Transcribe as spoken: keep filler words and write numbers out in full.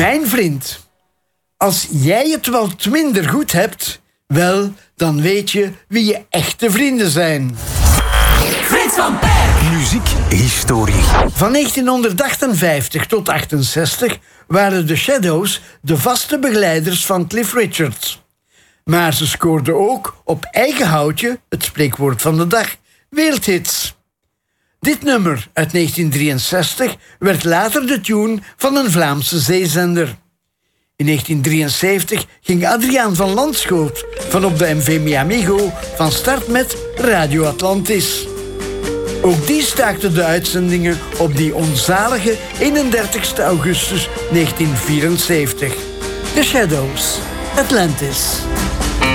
Mijn vriend, als jij het wat minder goed hebt, wel, dan weet je wie je echte vrienden zijn. Frits van Perk. Muziek historie. Van negentienhonderdachtenvijftig tot achtenzestig waren de Shadows de vaste begeleiders van Cliff Richard. Maar ze scoorden ook op eigen houtje, het spreekwoord van de dag, wereldhits. Dit nummer uit negentien drieënzestig werd later de tune van een Vlaamse zeezender. In negentien drieënzeventig ging Adriaan van Landschoot van op de M V Miamigo van start met Radio Atlantis. Ook die staakte de uitzendingen op die onzalige eenendertigste augustus negentien vierenzeventig. The Shadows, Atlantis.